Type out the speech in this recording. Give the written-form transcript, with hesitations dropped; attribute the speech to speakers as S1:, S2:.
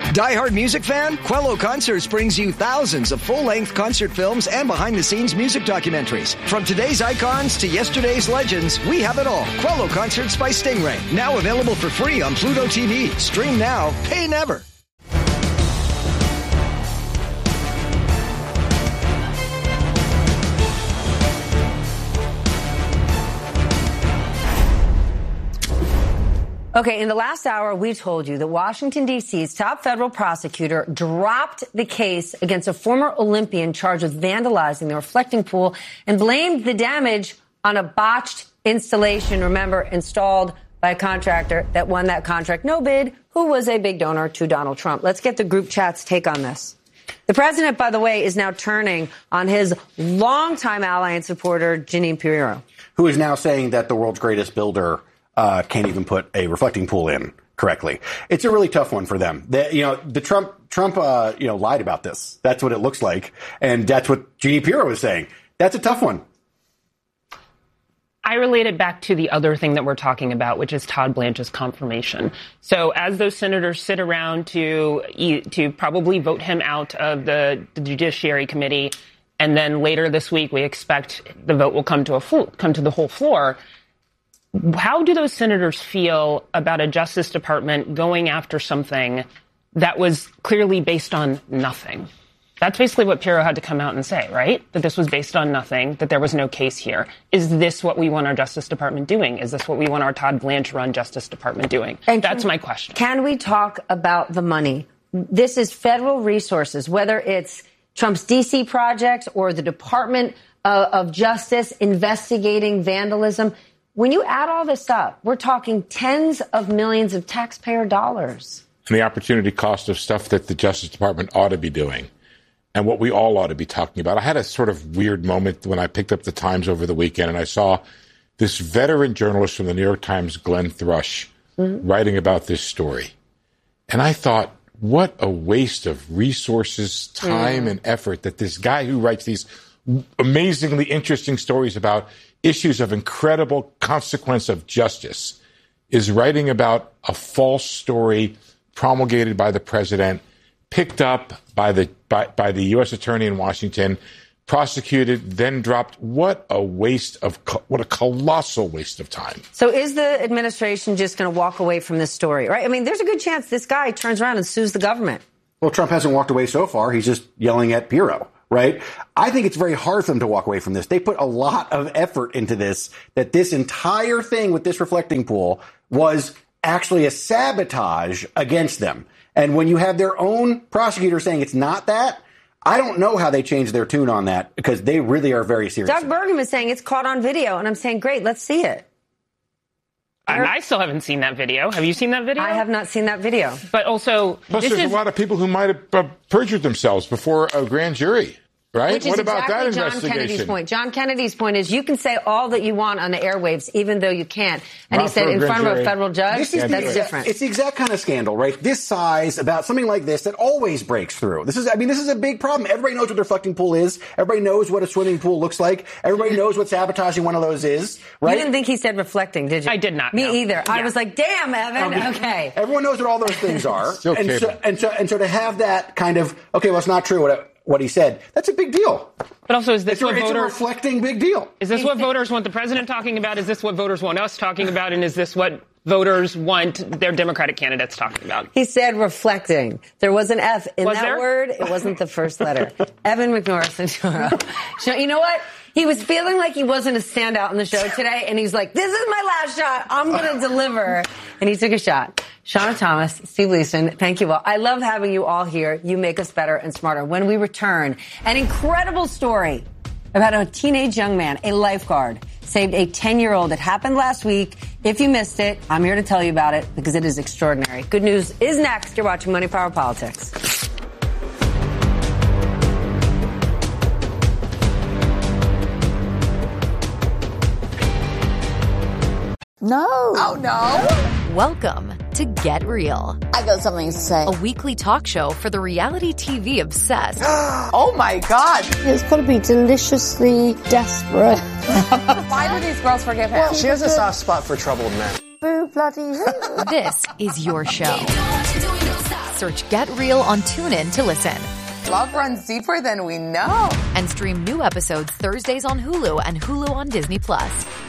S1: Die-hard music fan? Quello Concerts brings you thousands of full-length concert films and behind-the-scenes music documentaries. From today's icons to yesterday's legends, we have it all. Quello Concerts by Stingray. Now available for free on Pluto TV. Stream now, pay never.
S2: Okay, in the last hour, we told you that Washington, D.C.'s top federal prosecutor dropped the case against a former Olympian charged with vandalizing the reflecting pool and blamed the damage on a botched installation, remember, installed by a contractor that won that contract no bid, who was a big donor to Donald Trump. Let's get the group chat's take on this. The president, by the way, is now turning on his longtime ally and supporter, Jeanine Pirro,
S3: who is now saying that the world's greatest builder can't even put a reflecting pool in correctly. It's a really tough one for them. Trump lied about this. That's what it looks like. And that's what Jeanine Pirro was saying. That's a tough one.
S4: I relate it back to the other thing that we're talking about, which is Todd Blanche's confirmation. So as those senators sit around to probably vote him out of the Judiciary Committee, and then later this week we expect the vote will come to the whole floor. How do those senators feel about a Justice Department going after something that was clearly based on nothing? That's basically what Pirro had to come out and say, right? That this was based on nothing, that there was no case here. Is this what we want our Justice Department doing? Is this what we want our Todd Blanche-run Justice Department doing? And that's my question.
S2: Can we talk about the money? This is federal resources, whether it's Trump's D.C. projects or the Department of Justice investigating vandalism. When you add all this up, we're talking tens of millions of taxpayer dollars.
S5: And the opportunity cost of stuff that the Justice Department ought to be doing and what we all ought to be talking about. I had a sort of weird moment when I picked up the Times over the weekend and I saw this veteran journalist from the New York Times, Glenn Thrush, writing about this story. And I thought, what a waste of resources, time, and effort that this guy who writes these amazingly interesting stories about issues of incredible consequence of justice is writing about a false story promulgated by the president, picked up by the U.S. attorney in Washington, prosecuted, then dropped. What a colossal waste of time.
S2: So is the administration just going to walk away from this story, right? I mean, there's a good chance this guy turns around and sues the government.
S3: Well, Trump hasn't walked away so far. He's just yelling at Pirro. Right? I think it's very hard for them to walk away from this. They put a lot of effort into this, that this entire thing with this reflecting pool was actually a sabotage against them. And when you have their own prosecutor saying it's not that, I don't know how they changed their tune on that because they really are very serious.
S2: Doug Burgum is saying it's caught on video, and I'm saying, great, let's see it.
S4: And I still haven't seen that video. Have you seen that video?
S2: I have not seen that video.
S4: But also,
S5: plus there's a lot of people who might have perjured themselves before a grand jury, right?
S2: Which is
S5: what about
S2: exactly
S5: that
S2: John
S5: investigation?
S2: Kennedy's point. John Kennedy's point is you can say all that you want on the airwaves, even though you can't. And
S5: Not
S2: he said
S5: for a
S2: in
S5: grand
S2: front of a
S5: jury.
S2: federal judge, that's different.
S3: It's the exact kind of scandal, right? This size about something like this that always breaks through. This is a big problem. Everybody knows what the reflecting pool is. Everybody knows what a swimming pool looks like. Everybody knows what sabotaging one of those is, right?
S2: You didn't think he said reflecting, did you?
S4: I did not.
S2: Me either. Yeah. I was like, damn, Evan. Okay.
S3: Everyone knows what all those things are.
S5: Still
S3: and so to have that kind of, okay, well, it's not true what he said, that's a big deal.
S4: But also, is this
S3: it's a reflecting big deal.
S4: Is this what voters want the president talking about? Is this what voters want us talking about? And is this what voters want their Democratic candidates talking about?
S2: He said reflecting. There was an F in that
S4: there?
S2: word. It wasn't the first letter. Evan McNorris. So you know what? He was feeling like he wasn't a standout on the show today, and he's like, this is my last shot. I'm going to deliver. And he took a shot. Shauna Thomas, Steve Leeson, thank you all. I love having you all here. You make us better and smarter. When we return, an incredible story about a teenage young man, a lifeguard, saved a 10-year-old. It happened last week. If you missed it, I'm here to tell you about it because it is extraordinary. Good news is next. You're watching Money, Power, Politics.
S6: No.
S7: Oh, no.
S6: Welcome to Get Real.
S7: I got something to say.
S6: A weekly talk show for the reality TV obsessed.
S7: Oh, my God.
S8: It's got to be deliciously desperate.
S7: Why do these girls forgive him?
S9: Well, she has a soft spot for troubled men.
S8: Boo bloody who.
S6: This is your show. Search Get Real on TuneIn to listen.
S7: Love runs deeper than we know.
S6: And stream new episodes Thursdays on Hulu and Hulu on Disney+.